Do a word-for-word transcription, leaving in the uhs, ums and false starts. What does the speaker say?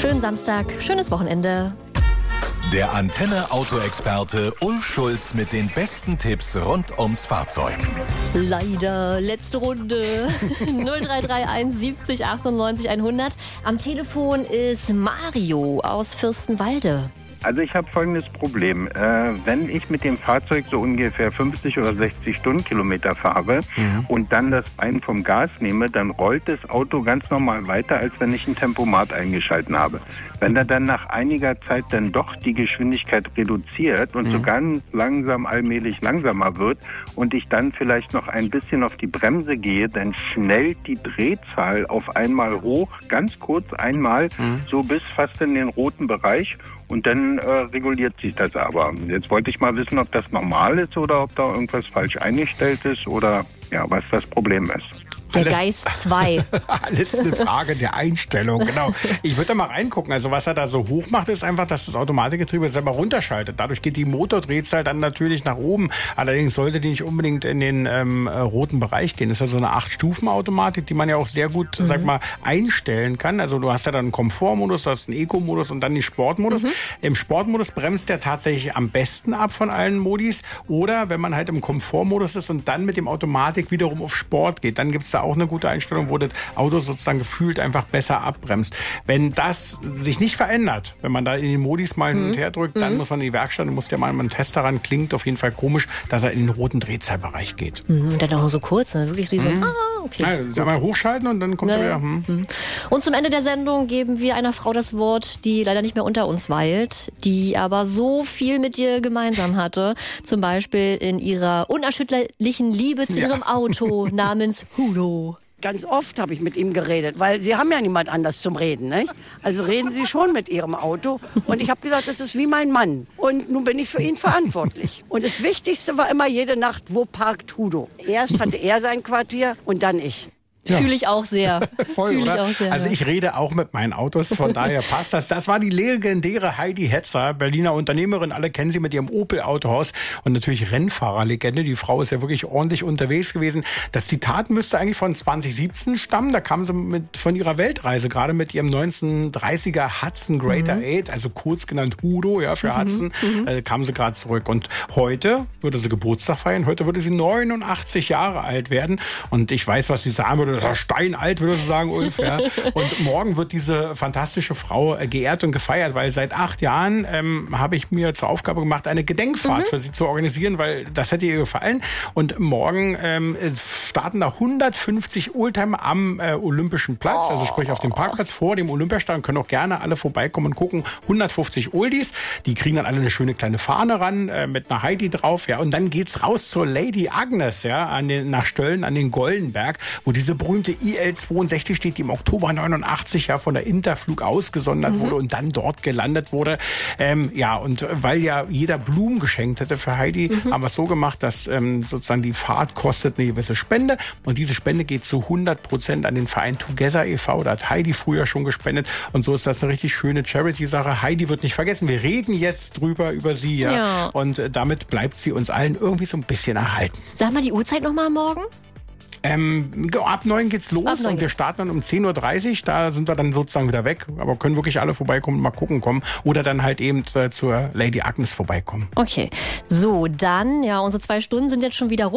Schönen Samstag, schönes Wochenende. Der Antenne-Auto-Experte Ulf Schulz mit den besten Tipps rund ums Fahrzeug. Leider, letzte Runde. null drei drei eins siebzig achtundneunzig hundert. Am Telefon ist Mario aus Fürstenwalde. Also ich habe folgendes Problem. Äh, wenn ich mit dem Fahrzeug so ungefähr fünfzig oder sechzig Stundenkilometer fahre mhm. und dann das Bein vom Gas nehme, dann rollt das Auto ganz normal weiter, als wenn ich ein Tempomat eingeschalten habe. Wenn er dann nach einiger Zeit dann doch die Geschwindigkeit reduziert und mhm. so ganz langsam allmählich langsamer wird und ich dann vielleicht noch ein bisschen auf die Bremse gehe, dann schnellt die Drehzahl auf einmal hoch, ganz kurz einmal, mhm. so bis fast in den roten Bereich. Und dann äh, reguliert sich das aber. Jetzt wollte ich mal wissen, ob das normal ist oder ob da irgendwas falsch eingestellt ist oder ja, was das Problem ist. Der Alles, Geist zwei. Alles eine Frage der Einstellung, genau. Ich würde da mal reingucken. Also was er da so hoch macht, ist einfach, dass das Automatikgetriebe selber runterschaltet. Dadurch geht die Motordrehzahl dann natürlich nach oben. Allerdings sollte die nicht unbedingt in den ähm, roten Bereich gehen. Das ist ja so eine acht-Stufen-Automatik, die man ja auch sehr gut, mhm. sag mal, einstellen kann. Also du hast ja dann einen Komfortmodus, du hast einen Eco-Modus und dann den Sportmodus. Mhm. Im Sportmodus bremst der tatsächlich am besten ab von allen Modis. Oder wenn man halt im Komfortmodus ist und dann mit dem Automatik wiederum auf Sport geht, dann gibt es da auch eine gute Einstellung, wo das Auto sozusagen gefühlt einfach besser abbremst. Wenn das sich nicht verändert, wenn man da in den Modis mal hin und her drückt, dann mhm. muss man in die Werkstatt, muss ja mal einen Test daran, klingt auf jeden Fall komisch, dass er in den roten Drehzahlbereich geht. Mhm, und dann auch nur so kurz, ne? Wirklich so, mhm. ah, okay. Ja, Sie mal hochschalten und dann kommt ja. er wieder. Hm. Mhm. Und zum Ende der Sendung geben wir einer Frau das Wort, die leider nicht mehr unter uns weilt, die aber so viel mit dir gemeinsam hatte. Zum Beispiel in ihrer unerschütterlichen Liebe zu ja. ihrem Auto namens Hudo. Ganz oft habe ich mit ihm geredet, weil Sie haben ja niemand anders zum Reden, nicht? Also reden Sie schon mit Ihrem Auto. Und ich habe gesagt, das ist wie mein Mann. Und nun bin ich für ihn verantwortlich. Und das Wichtigste war immer jede Nacht, wo parkt Hudo? Erst hatte er sein Quartier und dann ich. Ja. Fühle ich auch sehr. Voll, Fühl oder? Ich auch sehr, also ich rede auch mit meinen Autos, von daher passt das. Das war die legendäre Heidi Hetzer, Berliner Unternehmerin. Alle kennen sie mit ihrem Opel-Autohaus und natürlich Rennfahrerlegende. Die Frau ist ja wirklich ordentlich unterwegs gewesen. Das Zitat müsste eigentlich von zwanzig siebzehn stammen. Da kam sie mit, von ihrer Weltreise, gerade mit ihrem neunzehnhundertdreißiger Hudson Greater mhm. Eight, also kurz genannt Hudo, ja, für mhm. Hudson, mhm. äh, kam sie gerade zurück. Und heute würde sie Geburtstag feiern. Heute würde sie neunundachtzig Jahre alt werden. Und ich weiß, was sie sagen würde. Steinalt, würde ich sagen, Ulf. Ja. Und morgen wird diese fantastische Frau äh, geehrt und gefeiert, weil seit acht Jahren ähm, habe ich mir zur Aufgabe gemacht, eine Gedenkfahrt mhm. für sie zu organisieren, weil das hätte ihr gefallen. Und morgen ähm, starten da hundertfünfzig Oldtimer am äh, Olympischen Platz, also sprich auf dem Parkplatz vor dem Olympiastadion. Können auch gerne alle vorbeikommen und gucken. hundertfünfzig Oldies, die kriegen dann alle eine schöne kleine Fahne ran äh, mit einer Heidi drauf. Ja. Und dann geht's raus zur Lady Agnes, ja, an den, nach Stölln, an den Goldenberg, wo diese berühmte I L zweiundsechzig steht, die im Oktober neunundachtzig ja von der Interflug ausgesondert mhm. wurde und dann dort gelandet wurde. Ähm, ja, und weil ja jeder Blumen geschenkt hätte für Heidi, mhm. haben wir es so gemacht, dass ähm, sozusagen die Fahrt kostet eine gewisse Spende und diese Spende geht zu hundert Prozent an den Verein Together e V. Da hat Heidi früher schon gespendet und so ist das eine richtig schöne Charity-Sache. Heidi wird nicht vergessen, wir reden jetzt drüber, über sie, ja. ja. Und äh, damit bleibt sie uns allen irgendwie so ein bisschen erhalten. Sag mal die Uhrzeit nochmal morgen. Ähm, ab neun geht's los und wir starten dann um zehn Uhr dreißig. Da sind wir dann sozusagen wieder weg. Aber können wirklich alle vorbeikommen und mal gucken kommen. Oder dann halt eben äh, zur Lady Agnes vorbeikommen. Okay, so dann, ja, unsere zwei Stunden sind jetzt schon wieder rum.